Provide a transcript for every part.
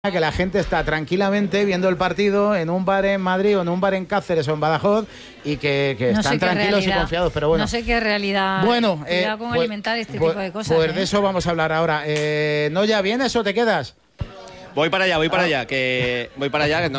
que la gente está tranquilamente viendo el partido en un bar en Madrid o en un bar en Cáceres o en Badajoz y que no están tranquilos y confiados, pero bueno. No sé qué realidad. Bueno, cuidado con alimentar este tipo de cosas. Pues de eso vamos a hablar ahora. ¿No ya vienes o te quedas? Voy para allá, que voy para allá,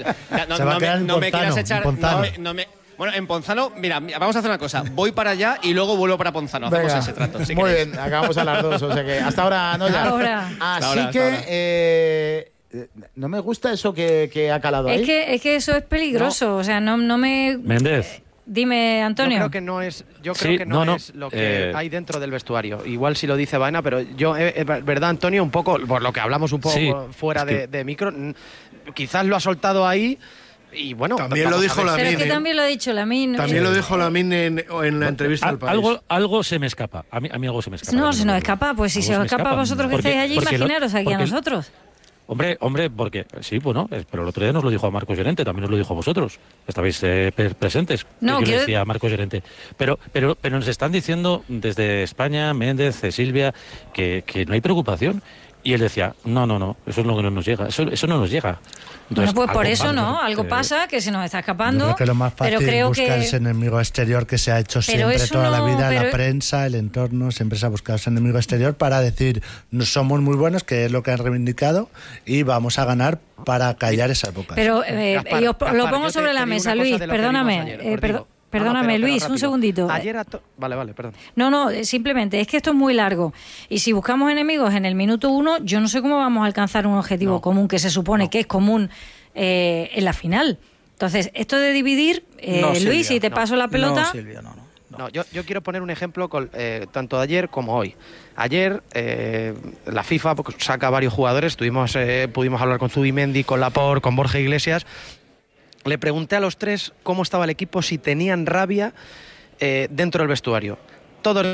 no me quieras echar, bueno, en Ponzano, mira, vamos a hacer una cosa, voy para allá y luego vuelvo para Ponzano, hacemos ese trato. Si muy queréis. bien, acabamos a las dos, o sea que hasta ahora no ya. Así que no me gusta eso que ha calado ahí. Es que eso es peligroso, o sea, no me... Méndez. Dime, Antonio. Yo creo que no es lo que hay dentro del vestuario. Igual si lo dice Baena, pero yo, verdad, Antonio, un poco, por lo que hablamos un poco fuera de micro, quizás lo ha soltado ahí. Y bueno, también lo dijo Lamine. Pero que también lo ha dicho Lamine. También lo dijo Lamine en la entrevista al País. Algo se me escapa. A mí algo se me escapa. No, se nos escapa. Pues si se os escapa a vosotros que estáis allí, imaginaros aquí a nosotros. Hombre, porque sí, bueno, pero el otro día nos lo dijo a Marcos Llorente, también nos lo dijo a vosotros. Estabais presentes. No, yo le decía a Marcos Llorente. Pero nos están diciendo desde España, Méndez, Silvia, que no hay preocupación. Y él decía, no, eso es lo que no nos llega. Eso no nos llega. Entonces, bueno, pues por eso algo pasa, que se nos está escapando. Yo creo que lo más fácil es buscar ese enemigo exterior que se ha hecho siempre toda la vida, la prensa, el entorno, siempre se ha buscado ese enemigo exterior para decir, no somos muy buenos, que es lo que han reivindicado, y vamos a ganar para callar esas bocas. Pero y os lo pongo sobre la mesa, Luis, perdóname. Perdóname, Luis, un segundito. Vale, perdón. No, simplemente, es que esto es muy largo. Y si buscamos enemigos en el minuto 1, yo no sé cómo vamos a alcanzar un objetivo común que se supone que es común en la final. Entonces, esto de dividir, Luis, si te paso la pelota... No, Silvia, no, yo quiero poner un ejemplo tanto de ayer como hoy. Ayer la FIFA saca varios jugadores, pudimos hablar con Zubimendi, con Laporte, con Borja Iglesias. Le pregunté a los tres cómo estaba el equipo, si tenían rabia dentro del vestuario. Todos...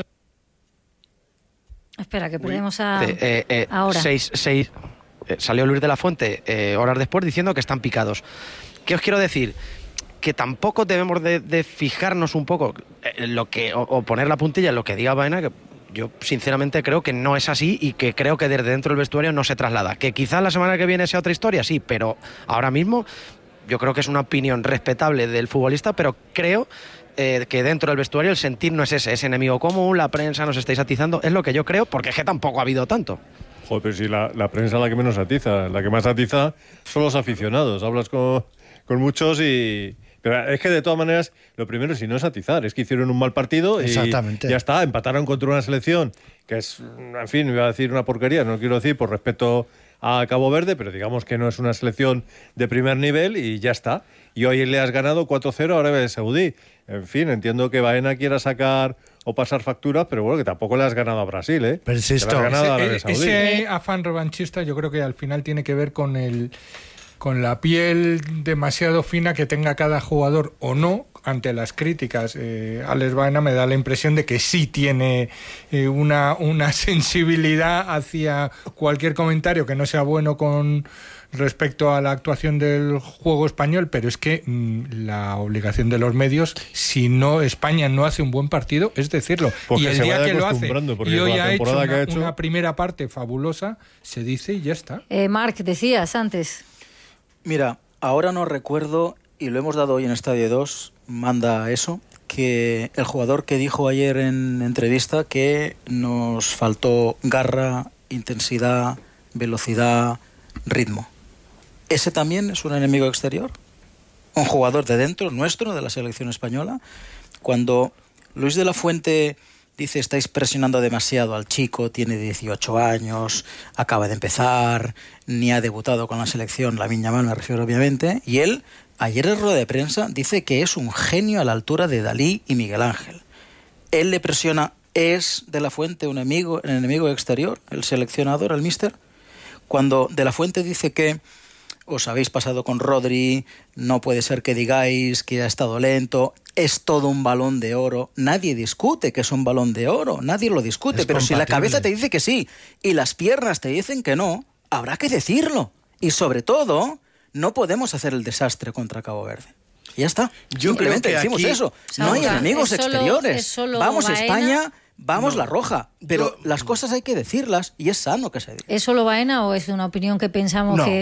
Espera, que perdemos ahora. Salió Luis de la Fuente horas después diciendo que están picados. ¿Qué os quiero decir? Que tampoco debemos de fijarnos un poco en lo que, o poner la puntilla en lo que diga Baena, que yo sinceramente creo que no es así y que creo que desde dentro del vestuario no se traslada. Que quizás la semana que viene sea otra historia, sí, pero ahora mismo... Yo creo que es una opinión respetable del futbolista, pero creo que dentro del vestuario el sentir no es ese enemigo común, la prensa nos estáis atizando, es lo que yo creo, porque es que tampoco ha habido tanto. Joder, pero si la prensa es la que menos atiza, la que más atiza son los aficionados, hablas con muchos y... Pero es que de todas maneras, lo primero, si no es atizar, es que hicieron un mal partido y ya está, empataron contra una selección que es, en fin, iba a decir una porquería, no quiero decir por respeto a Cabo Verde, pero digamos que no es una selección de primer nivel y ya está. Y hoy le has ganado 4-0 a Arabia Saudí. En fin, entiendo que Baena quiera sacar o pasar facturas, pero bueno, que tampoco le has ganado a Brasil, ¿eh? Persisto. Ese afán revanchista yo creo que al final tiene que ver con la piel demasiado fina que tenga cada jugador o no ante las críticas. Alex Baena me da la impresión de que sí tiene una sensibilidad hacia cualquier comentario que no sea bueno con respecto a la actuación del juego español, pero es que la obligación de los medios, si no España no hace un buen partido, es decirlo. Porque y el día que lo hace, y hoy ha hecho una primera parte fabulosa, se dice y ya está. Marc, decías antes... Mira, ahora no recuerdo, y lo hemos dado hoy en Estadio 2, manda eso, que el jugador que dijo ayer en entrevista que nos faltó garra, intensidad, velocidad, ritmo. ¿Ese también es un enemigo exterior? ¿Un jugador de dentro, nuestro, de la selección española? Cuando Luis de la Fuente... dice, estáis presionando demasiado al chico, tiene 18 años, acaba de empezar, ni ha debutado con la selección, Lamine Yamal me refiero obviamente, y él, ayer en rueda de prensa, dice que es un genio a la altura de Dalí y Miguel Ángel. Él le presiona, ¿es de la Fuente un enemigo exterior, el seleccionador, el míster? Cuando de la Fuente dice que os habéis pasado con Rodri, no puede ser que digáis que ha estado lento, es todo un balón de oro. Nadie discute que es un balón de oro, nadie lo discute, pero si la cabeza te dice que sí y las piernas te dicen que no, habrá que decirlo. Y sobre todo, no podemos hacer el desastre contra Cabo Verde. Y ya está. Simplemente decimos eso. No hay enemigos exteriores. Vamos España, vamos la roja, pero las cosas hay que decirlas y es sano que se diga. ¿Es solo Baena o es una opinión que pensamos que